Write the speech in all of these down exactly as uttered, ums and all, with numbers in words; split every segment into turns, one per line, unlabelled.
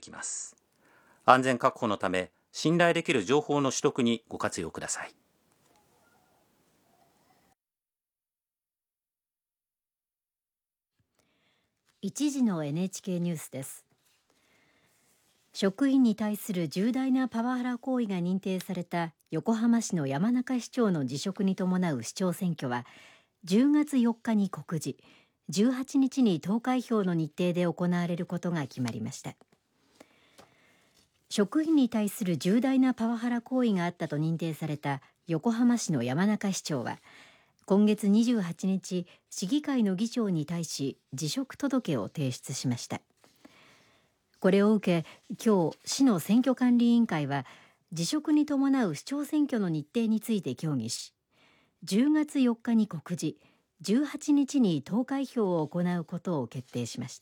きます。安全確保のため、信頼できる情報の取得にご活用ください。
一時の エヌエイチケー ニュースです。職員に対する重大なパワハラ行為が認定された横浜市の山中市長の辞職に伴う市長選挙はじゅうがつよっかに告示、じゅうはちにちに投開票の日程で行われることが決まりました。職員に対する重大なパワハラ行為があったと認定された横浜市の山中市長は今月にじゅうはちにち、市議会の議長に対し辞職届を提出しました。これを受け、今日市の選挙管理委員会は辞職に伴う市長選挙の日程について協議し、じゅうがつよっかに告示、じゅうはちにちに投開票を行うことを決定しました。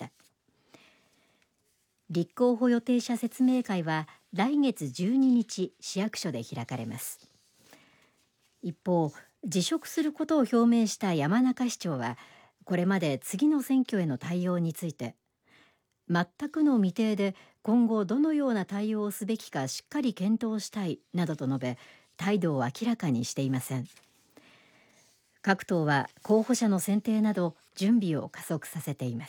立候補予定者説明会は来月じゅうににち市役所で開かれます。一方、辞職することを表明した山中市長はこれまで次の選挙への対応について、全くの未定で今後どのような対応をすべきかしっかり検討したいなどと述べ、態度を明らかにしていません。各党は候補者の選定など準備を加速させています。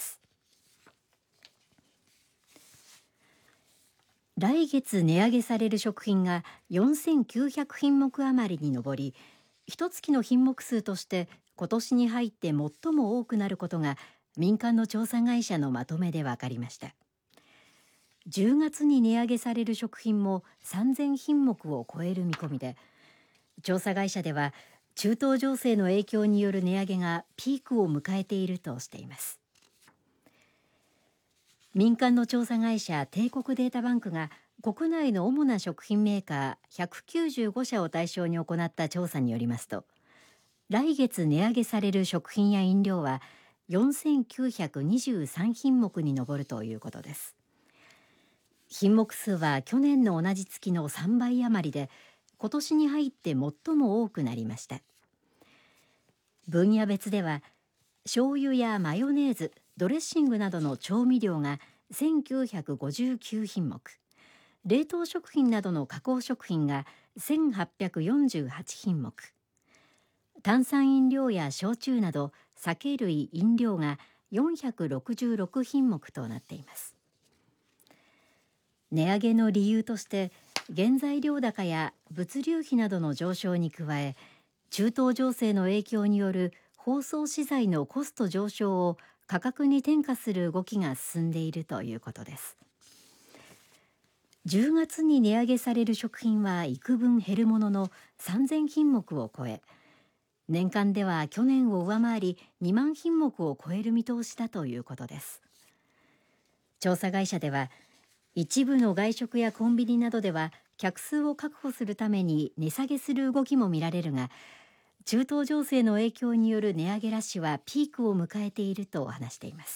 来月値上げされる食品がよんせんきゅうひゃくひんもく余りに上り、一月の品目数として今年に入って最も多くなることが民間の調査会社のまとめで分かりました。じゅうがつに値上げされる食品もさんぜんひんもくを超える見込みで、調査会社では中東情勢の影響による値上げがピークを迎えているとしています。民間の調査会社帝国データバンクが国内の主な食品メーカーひゃくきゅうじゅうごしゃを対象に行った調査によりますと、来月値上げされる食品や飲料はよんせんきゅうひゃくにじゅうさんひんもくに上るということです。品目数は去年の同じ月のさんばい余りで、今年に入って最も多くなりました。分野別では醤油やマヨネーズ、ドレッシングなどの調味料がせんきゅうひゃくごじゅうきゅうひんもく、冷凍食品などの加工食品がせんはっぴゃくよんじゅうはちひんもく、炭酸飲料や焼酎など酒類・飲料がよんひゃくろくじゅうろくひんもくとなっています。値上げの理由として原材料高や物流費などの上昇に加え、中東情勢の影響による包装資材のコスト上昇を価格に転嫁する動きが進んでいるということです。じゅうがつに値上げされる食品は幾分減るもののさんぜんひんもくを超え、年間では去年を上回りにまんひんもくを超える見通しだということです。調査会社では一部の外食やコンビニなどでは客数を確保するために値下げする動きも見られるが、中東情勢の影響による値上げラッシュはピークを迎えていると話しています。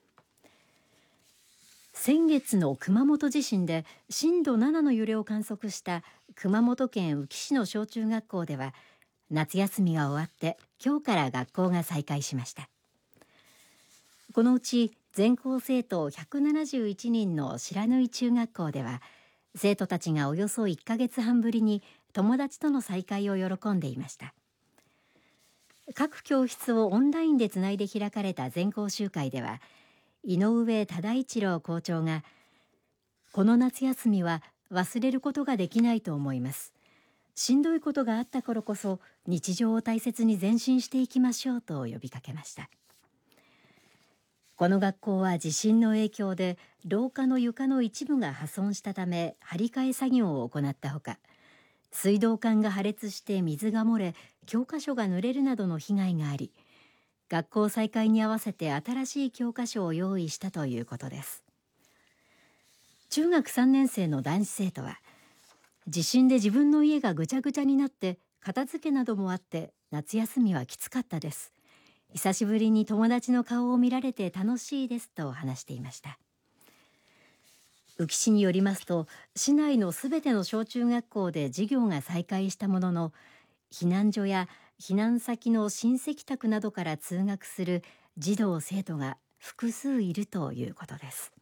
先月の熊本地震で震度ななの揺れを観測した熊本県宇城市の小中学校では夏休みが終わって今日から学校が再開しました。このうち全校生徒ひゃくななじゅういちにんの白縫中学校では、生徒たちがおよそいっかげつはんぶりに友達との再会を喜んでいました。各教室をオンラインでつないで開かれた全校集会では、井上忠一郎校長が、この夏休みは忘れることができないと思います。しんどいことがあった頃こそ日常を大切に前進していきましょうと呼びかけました。この学校は地震の影響で廊下の床の一部が破損したため張り替え作業を行ったほか、水道管が破裂して水が漏れ教科書が濡れるなどの被害があり、学校再開に合わせて新しい教科書を用意したということです。中学さんねん生の男子生徒は、地震で自分の家がぐちゃぐちゃになって片付けなどもあって夏休みはきつかったです。久しぶりに友達の顔を見られて楽しいですと話していました。宇城市によりますと、市内のすべての小中学校で授業が再開したものの、避難所や避難先の親戚宅などから通学する児童生徒が複数いるということです。